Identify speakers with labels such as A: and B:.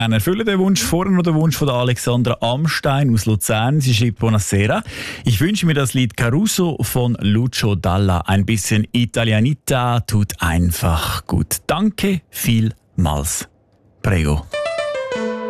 A: Erfüllen den Wunsch, vorher noch den Wunsch von der Alexandra Amstein aus Luzern. Sie schreibt Buonasera. Ich wünsche mir das Lied Caruso von Lucio Dalla. Ein bisschen Italianita tut einfach gut. Danke vielmals. Prego.